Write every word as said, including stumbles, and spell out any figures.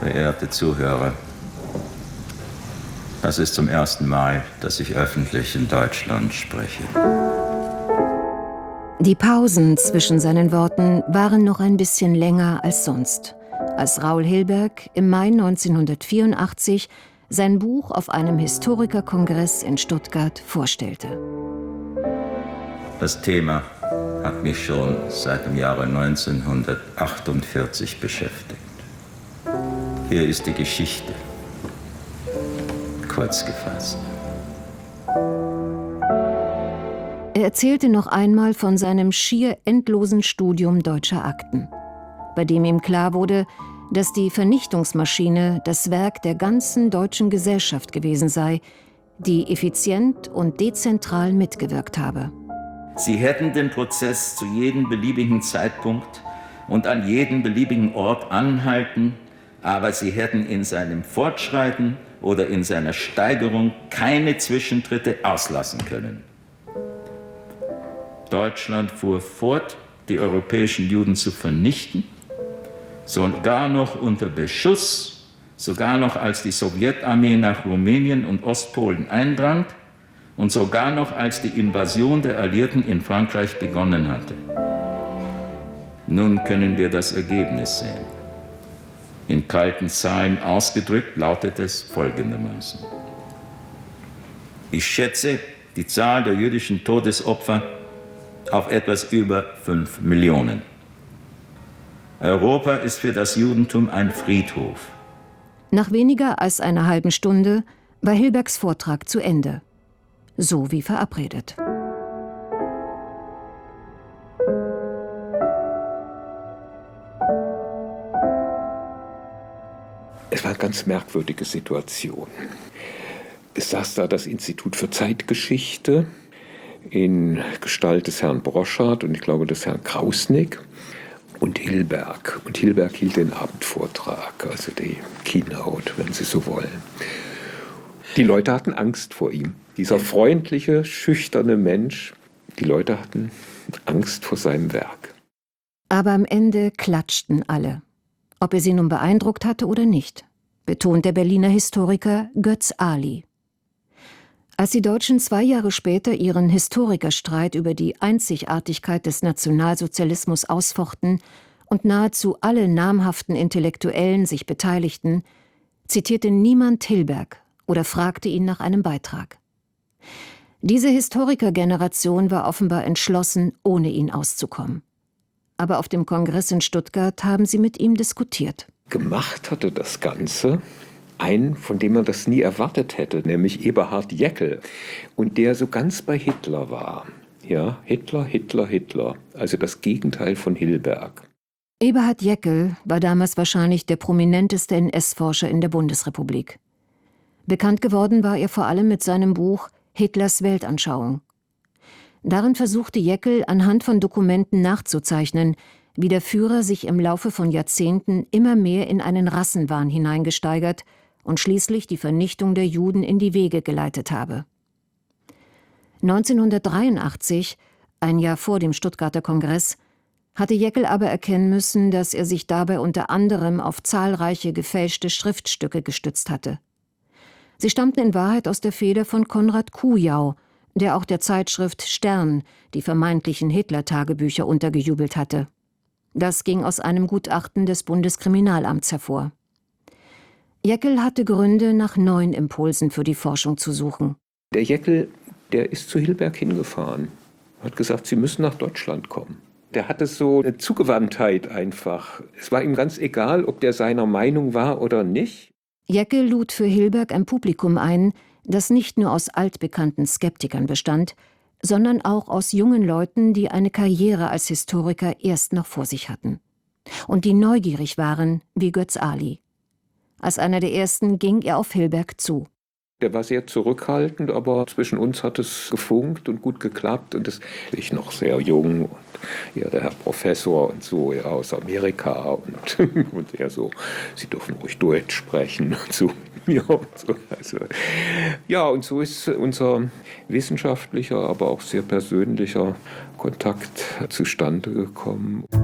Verehrte Zuhörer, das ist zum ersten Mal, dass ich öffentlich in Deutschland spreche. Die Pausen zwischen seinen Worten waren noch ein bisschen länger als sonst, als Raoul Hilberg im Mai neunzehnhundertvierundachtzig sein Buch auf einem Historikerkongress in Stuttgart vorstellte. Das Thema hat mich schon seit dem Jahre neunzehnhundertachtundvierzig beschäftigt. Hier ist die Geschichte, kurz gefasst. Er erzählte noch einmal von seinem schier endlosen Studium deutscher Akten, bei dem ihm klar wurde, dass die Vernichtungsmaschine das Werk der ganzen deutschen Gesellschaft gewesen sei, die effizient und dezentral mitgewirkt habe. Sie hätten den Prozess zu jedem beliebigen Zeitpunkt und an jedem beliebigen Ort anhalten, aber sie hätten in seinem Fortschreiten oder in seiner Steigerung keine Zwischentritte auslassen können. Deutschland fuhr fort, die europäischen Juden zu vernichten, sogar noch unter Beschuss, sogar noch als die Sowjetarmee nach Rumänien und Ostpolen eindrang und sogar noch als die Invasion der Alliierten in Frankreich begonnen hatte. Nun können wir das Ergebnis sehen. In kalten Zahlen ausgedrückt lautet es folgendermaßen. Ich schätze die Zahl der jüdischen Todesopfer auf etwas über fünf Millionen. Europa ist für das Judentum ein Friedhof. Nach weniger als einer halben Stunde war Hilbergs Vortrag zu Ende. So wie verabredet. Es war eine ganz merkwürdige Situation. Es saß da das Institut für Zeitgeschichte in Gestalt des Herrn Broschardt und ich glaube des Herrn Krausnick und Hilberg. Und Hilberg hielt den Abendvortrag, also die Keynote, wenn Sie so wollen. Die Leute hatten Angst vor ihm. Dieser freundliche, schüchterne Mensch, die Leute hatten Angst vor seinem Werk. Aber am Ende klatschten alle. Ob er sie nun beeindruckt hatte oder nicht, betont der Berliner Historiker Götz Ali. Als die Deutschen zwei Jahre später ihren Historikerstreit über die Einzigartigkeit des Nationalsozialismus ausfochten und nahezu alle namhaften Intellektuellen sich beteiligten, zitierte niemand Hilberg oder fragte ihn nach einem Beitrag. Diese Historikergeneration war offenbar entschlossen, ohne ihn auszukommen. Aber auf dem Kongress in Stuttgart haben sie mit ihm diskutiert. Gemacht hatte das Ganze ein, von dem man das nie erwartet hätte, nämlich Eberhard Jäckel. Und der so ganz bei Hitler war. Ja, Hitler, Hitler, Hitler. Also das Gegenteil von Hilberg. Eberhard Jäckel war damals wahrscheinlich der prominenteste N S-Forscher in der Bundesrepublik. Bekannt geworden war er vor allem mit seinem Buch Hitlers Weltanschauung. Darin versuchte Jäckel anhand von Dokumenten nachzuzeichnen, wie der Führer sich im Laufe von Jahrzehnten immer mehr in einen Rassenwahn hineingesteigert und schließlich die Vernichtung der Juden in die Wege geleitet habe. neunzehnhundertdreiundachtzig, ein Jahr vor dem Stuttgarter Kongress, hatte Jäckel aber erkennen müssen, dass er sich dabei unter anderem auf zahlreiche gefälschte Schriftstücke gestützt hatte. Sie stammten in Wahrheit aus der Feder von Konrad Kujau, der auch der Zeitschrift Stern die vermeintlichen Hitler-Tagebücher untergejubelt hatte. Das ging aus einem Gutachten des Bundeskriminalamts hervor. Jäckel hatte Gründe, nach neuen Impulsen für die Forschung zu suchen. Der Jäckel, der ist zu Hilberg hingefahren, hat gesagt, Sie müssen nach Deutschland kommen. Der hatte so eine Zugewandtheit einfach. Es war ihm ganz egal, ob der seiner Meinung war oder nicht. Jäckel lud für Hilberg ein Publikum ein, das nicht nur aus altbekannten Skeptikern bestand, sondern auch aus jungen Leuten, die eine Karriere als Historiker erst noch vor sich hatten. Und die neugierig waren, wie Götz Ali. Als einer der ersten ging er auf Hilberg zu. Der war sehr zurückhaltend, aber zwischen uns hat es gefunkt und gut geklappt. Und das, ich noch sehr jung und ja, der Herr Professor und so, ja, aus Amerika und, und er so, Sie dürfen ruhig Deutsch sprechen und so. Ja, und so. Also, ja, und so ist unser wissenschaftlicher, aber auch sehr persönlicher Kontakt zustande gekommen.